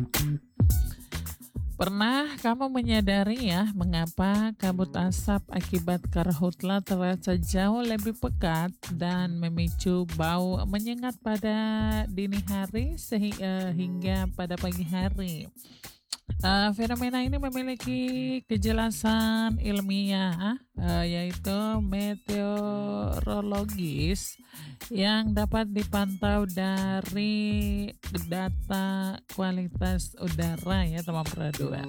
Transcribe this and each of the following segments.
Pernah kamu menyadari ya mengapa kabut asap akibat karhutla terasa jauh lebih pekat dan memicu bau menyengat pada dini hari hingga pada pagi hari? Fenomena ini memiliki kejelasan ilmiah, yaitu meteorologis yang dapat dipantau dari data kualitas udara ya teman perdua.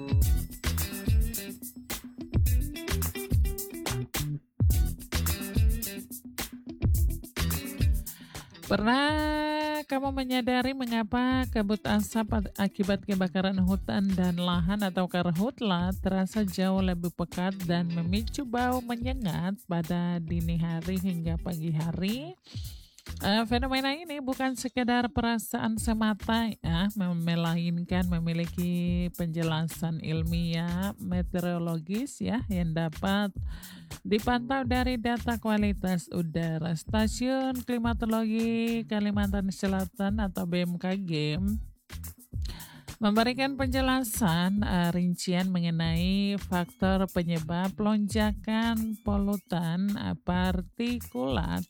Pernah kamu menyadari mengapa kabut asap akibat kebakaran hutan dan lahan atau karhutla terasa jauh lebih pekat dan memicu bau menyengat pada dini hari hingga pagi hari? Fenomena ini bukan sekedar perasaan semata ya, melainkan memiliki penjelasan ilmiah meteorologis ya yang dapat dipantau dari data kualitas udara. Stasiun Klimatologi Kalimantan Selatan atau BMKG memberikan penjelasan rincian mengenai faktor penyebab lonjakan polutan partikulat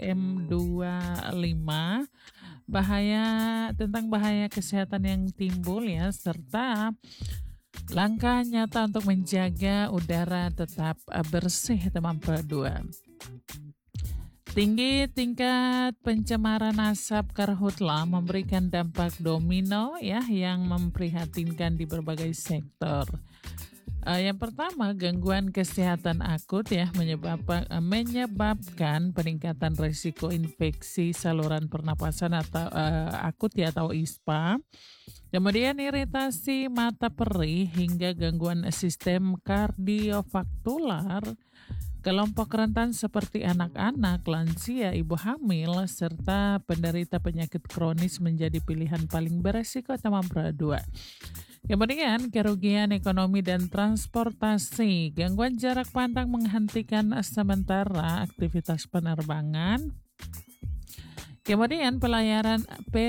PM2,5, bahaya kesehatan yang timbul ya, serta langkah nyata untuk menjaga udara tetap bersih teman perdua. Tinggi tingkat pencemaran asap karhutla memberikan dampak domino ya yang memprihatinkan di berbagai sektor. Yang pertama, gangguan kesehatan akut ya menyebabkan peningkatan risiko infeksi saluran pernapasan atau akut ya atau ISPA. Kemudian iritasi mata perih hingga gangguan sistem kardiovaskular. Kelompok rentan seperti anak-anak, lansia, ibu hamil, serta penderita penyakit kronis menjadi pilihan paling beresiko teman perdua. Kemudian kerugian ekonomi dan transportasi, gangguan jarak pandang menghentikan sementara aktivitas penerbangan. Kemudian pelayaran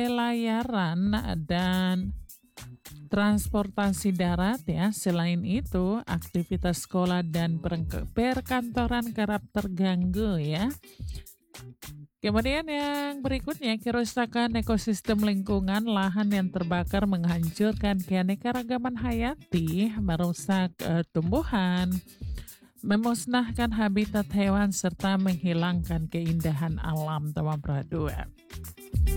dan transportasi darat ya. Selain itu, aktivitas sekolah dan perkantoran kerap terganggu ya. Kemudian yang berikutnya, kerusakan ekosistem lingkungan, lahan yang terbakar menghancurkan keanekaragaman hayati, merusak tumbuhan, memusnahkan habitat hewan serta menghilangkan keindahan alam teman perdua.